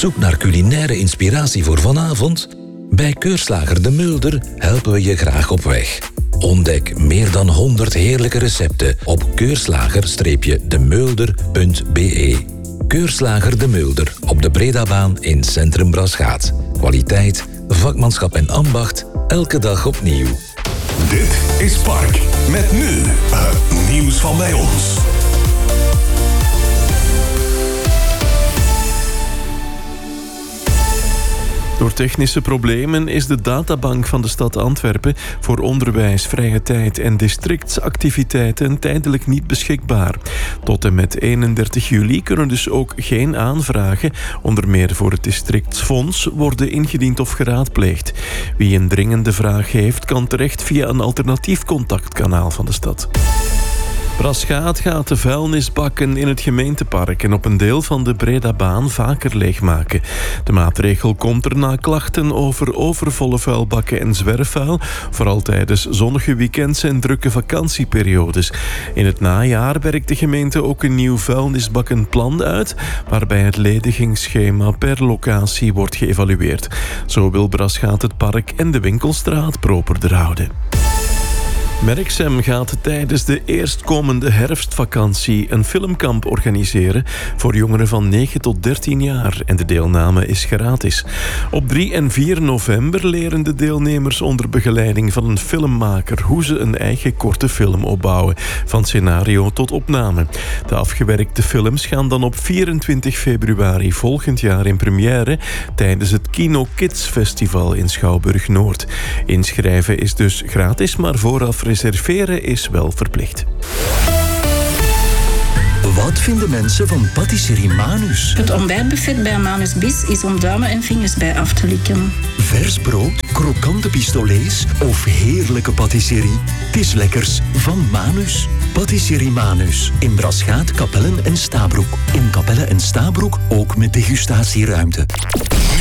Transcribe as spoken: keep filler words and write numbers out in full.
zoek naar culinaire inspiratie voor vanavond? Bij Keurslager De Mulder helpen we je graag op weg. Ontdek meer dan honderd heerlijke recepten op keurslager de mulder punt b e. Keurslager De Mulder op de Bredabaan in Centrum Braschaat. Kwaliteit, vakmanschap en ambacht, elke dag opnieuw. Dit is Park. Met nu het nieuws van bij ons. Door technische problemen is de databank van de stad Antwerpen voor onderwijs, vrije tijd en districtsactiviteiten tijdelijk niet beschikbaar. Tot en met eenendertig juli kunnen dus ook geen aanvragen, onder meer voor het districtsfonds, worden ingediend of geraadpleegd. Wie een dringende vraag heeft, kan terecht via een alternatief contactkanaal van de stad. Braschaat gaat de vuilnisbakken in het gemeentepark en op een deel van de Bredabaan vaker leegmaken. De maatregel komt er na klachten over overvolle vuilbakken en zwerfvuil, vooral tijdens zonnige weekends en drukke vakantieperiodes. In het najaar werkt de gemeente ook een nieuw vuilnisbakkenplan uit, waarbij het ledigingsschema per locatie wordt geëvalueerd. Zo wil Braschaat het park en de winkelstraat properder houden. Merksem gaat tijdens de eerstkomende herfstvakantie een filmkamp organiseren voor jongeren van negen tot dertien jaar en de deelname is gratis. Op drie en vier november leren de deelnemers onder begeleiding van een filmmaker hoe ze een eigen korte film opbouwen, van scenario tot opname. De afgewerkte films gaan dan op vierentwintig februari volgend jaar in première tijdens het Kino Kids Festival in Schouwburg-Noord. Inschrijven is dus gratis, maar vooraf reserveren is wel verplicht. Wat vinden mensen van patisserie Manus? Het ontbijtbuffet bij Manus Bis is om duimen en vingers bij af te likken. Vers brood, krokante pistolets of heerlijke patisserie? Het is lekkers van Manus. Patisserie Manus in Braschaat, Kapellen en Stabroek. In Kapellen en Stabroek ook met degustatieruimte.